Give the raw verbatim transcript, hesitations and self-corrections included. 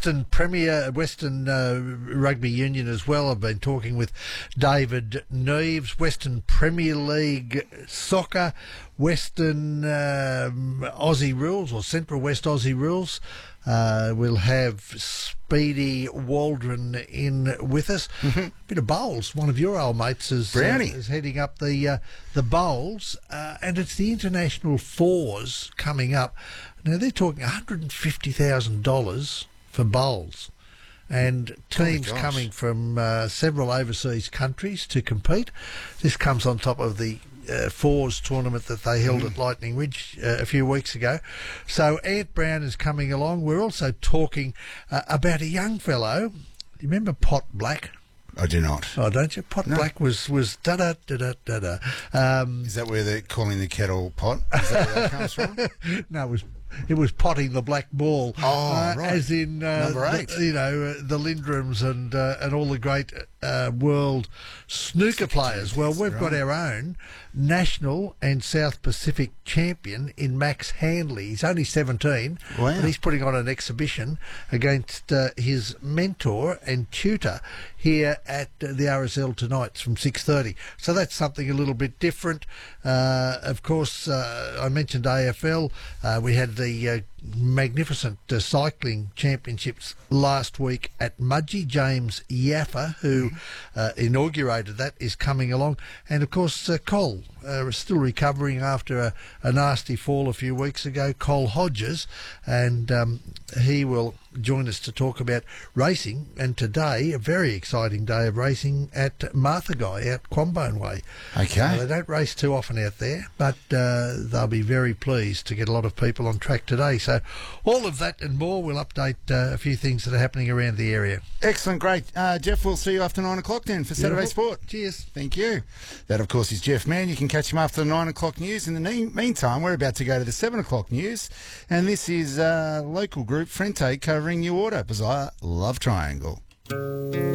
Western Premier, Western uh, Rugby Union as well. I've been talking with David Neves. Western Premier League Soccer, Western um, Aussie Rules or Central West Aussie Rules. Uh, we'll have Speedy Waldron in with us. Mm-hmm. A bit of bowls. One of your old mates is, uh, is heading up the uh, the bowls, uh, and it's the International Fours coming up. Now they're talking one hundred fifty thousand dollars for bowls, and teams oh coming from uh, several overseas countries to compete. This comes on top of the Uh, Fours tournament that they held mm. at Lightning Ridge uh, a few weeks ago. So Ant Brown is coming along. We're also talking uh, about a young fellow. Do you remember Pot Black? I do not. Oh, don't you? Pot no. Black was was da da da da da da. Um, is that where they're calling the kettle pot? Is that where that comes from? No, it was. It was potting the black ball, oh, uh, right. as in uh, number eight. The, you know, uh, the Lindrums and uh, and all the great uh, world snooker players. Well, we've right. got our own national and South Pacific champion in Max Handley. He's only seventeen, wow. but he's putting on an exhibition against uh, his mentor and tutor here at uh, the R S L tonight. It's from six thirty. So that's something a little bit different. Uh, of course, uh, I mentioned A F L. Uh, we had the uh, magnificent uh, cycling championships last week at Mudgee. James Yaffa, who uh, inaugurated that, is coming along. And, of course, uh, Cole, uh, still recovering after a, a nasty fall a few weeks ago, Cole Hodges, and um, he will join us to talk about racing. And today, a very exciting day of racing at Marthaguy out Quambone Way. Okay. Uh, they don't race too often out there, but uh, they'll be very pleased to get a lot of people on track today. So all of that and more, we'll update uh, a few things that are happening around the area. Excellent, great. Uh, Jeff, we'll see you after nine o'clock then for Saturday Beautiful. Sport. Cheers. Thank you. That, of course, is Jeff Mann. You can catch him after the nine o'clock news. In the ne- meantime, we're about to go to the seven o'clock news, and this is uh, local group Frente covering New Order, Bizarre Love Triangle.